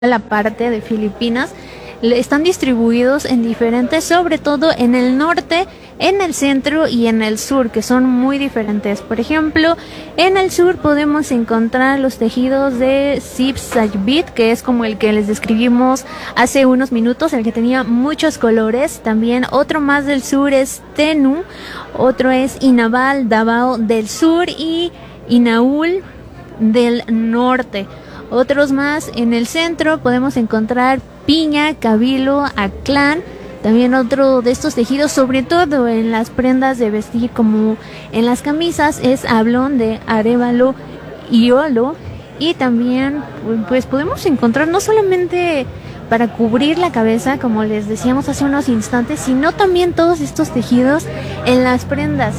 la parte de Filipinas están distribuidos en diferentes, sobre todo en el norte, en el centro y en el sur, que son muy diferentes. Por ejemplo, en el sur podemos encontrar los tejidos de Sipsajbit, que es como el que les describimos hace unos minutos, el que tenía muchos colores. También otro más del sur es Tenu, otro es Inabal Davao del sur y Inaul del norte. Otros más en el centro podemos encontrar Piña, Cabilo, Aclán. También otro de estos tejidos, sobre todo en las prendas de vestir como en las camisas, es Hablón de Arévalo y Olo. Y también pues podemos encontrar no solamente para cubrir la cabeza, como les decíamos hace unos instantes, sino también todos estos tejidos en las prendas.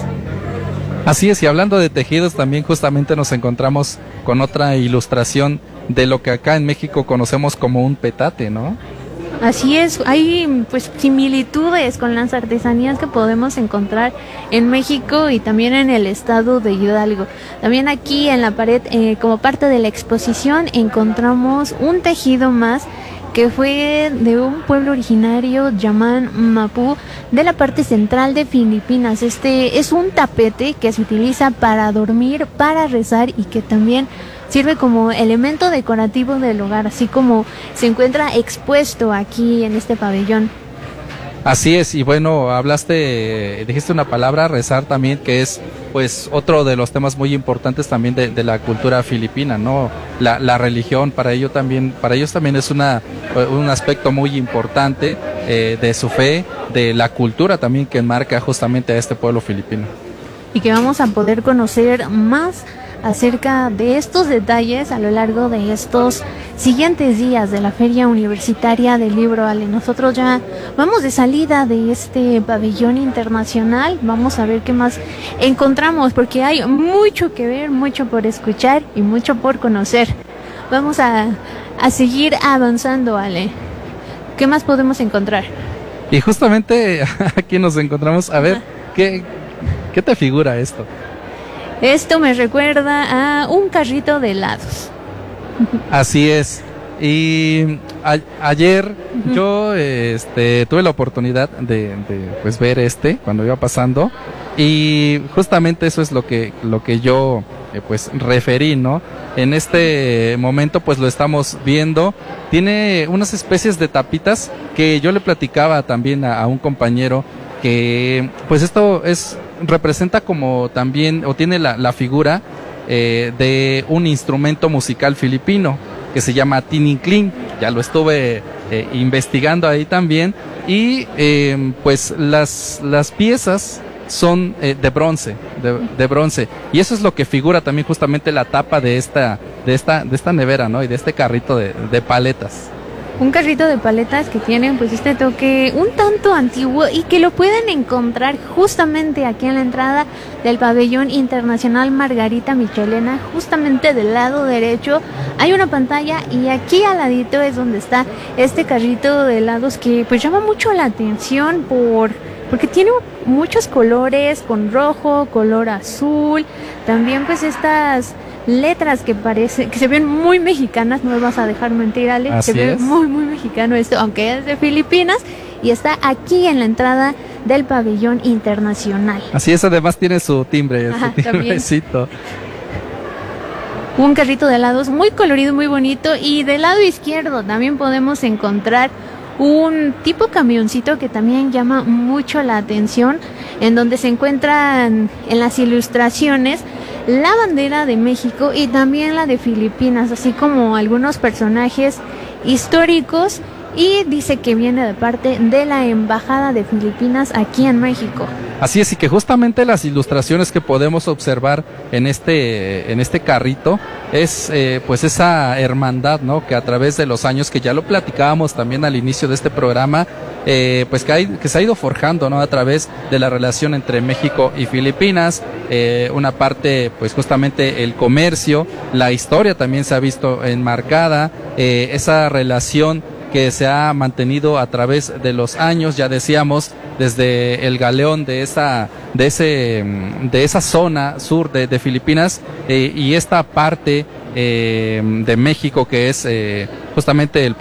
Así es, y hablando de tejidos, también justamente nos encontramos con otra ilustración de lo que acá en México conocemos como un petate, ¿no? Así es, hay pues similitudes con las artesanías que podemos encontrar en México y también en el estado de Hidalgo. También aquí en la pared, como parte de la exposición, encontramos un tejido más que fue de un pueblo originario Yaman Mapu de la parte central de Filipinas. Este es un tapete que se utiliza para dormir, para rezar y que también sirve como elemento decorativo del hogar, así como se encuentra expuesto aquí en este pabellón. Así es, y bueno, dijiste una palabra, rezar también, que es pues otro de los temas muy importantes también de la cultura filipina, ¿no? La religión para ellos también es un aspecto muy importante de su fe, de la cultura también que enmarca justamente a este pueblo filipino. Y que vamos a poder conocer más acerca de estos detalles a lo largo de estos siguientes días de la Feria Universitaria del Libro Ale. Nosotros ya vamos de salida de este pabellón internacional, vamos a ver qué más encontramos, porque hay mucho que ver, mucho por escuchar y mucho por conocer. Vamos a seguir avanzando, Ale. ¿Qué más podemos encontrar? Y justamente aquí nos encontramos, a ver, ¿qué te figura esto? Esto me recuerda a un carrito de helados. Así es. Y ayer yo tuve la oportunidad de pues ver cuando iba pasando, y justamente eso es lo que yo pues referí, ¿no? En este momento pues lo estamos viendo. Tiene unas especies de tapitas que yo le platicaba también a un compañero que pues esto representa como también, o tiene la figura de un instrumento musical filipino que se llama tiniklin. Ya lo estuve investigando ahí también, y pues las piezas son de bronce, y eso es lo que figura también justamente la tapa de esta nevera, ¿no? Y de este carrito de paletas. Un carrito de paletas que tiene pues este toque un tanto antiguo y que lo pueden encontrar justamente aquí en la entrada del pabellón internacional Margarita Michelena. Justamente del lado derecho hay una pantalla y aquí al ladito es donde está este carrito de helados que pues llama mucho la atención porque tiene muchos colores, con rojo, color azul, también pues estas letras que se ven muy mexicanas, no me vas a dejar mentir, Ale. Se ve muy mexicano esto, aunque es de Filipinas, y está aquí en la entrada del pabellón internacional. Así es, además tiene su timbre, su timbrecito. Un carrito de helados muy colorido, muy bonito, y del lado izquierdo también podemos encontrar un tipo camioncito que también llama mucho la atención, en donde se encuentran en las ilustraciones la bandera de México y también la de Filipinas, así como algunos personajes históricos, y dice que viene de parte de la Embajada de Filipinas aquí en México. Así es, y que justamente las ilustraciones que podemos observar en este carrito es pues esa hermandad, ¿no? Que a través de los años, que ya lo platicábamos también al inicio de este programa, pues que se ha ido forjando, ¿no? A través de la relación entre México y Filipinas, una parte pues justamente el comercio, la historia también se ha visto enmarcada, esa relación que se ha mantenido a través de los años, ya decíamos, desde el galeón de esa zona sur de Filipinas, y esta parte de México que es justamente el